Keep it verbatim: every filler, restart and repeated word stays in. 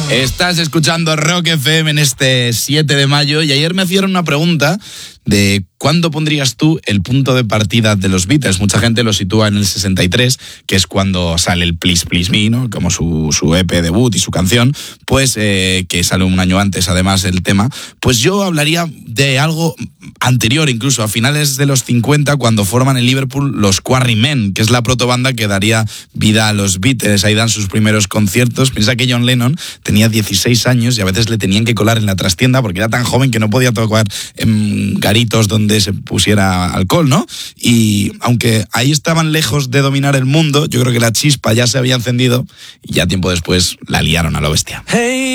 Estás escuchando Rock F M en este siete de mayo y ayer me hicieron una pregunta de ¿cuándo pondrías tú el punto de partida de los Beatles? Mucha gente lo sitúa en el sesenta y tres, que es cuando sale el Please Please Me, ¿no? Como su, su E P debut y su canción, pues eh, que sale un año antes además el tema. Pues yo hablaría de algo anterior, incluso a finales de los cincuenta, cuando forman en Liverpool los Quarrymen, que es la protobanda que daría vida a los Beatles. Ahí dan sus primeros conciertos. Piensa que John Lennon tenía dieciséis años y a veces le tenían que colar en la trastienda porque era tan joven que no podía tocar en garitos donde se pusiera alcohol, ¿no? Y aunque ahí estaban lejos de dominar el mundo, yo creo que la chispa ya se había encendido y ya tiempo después la liaron a lo bestia. Hey.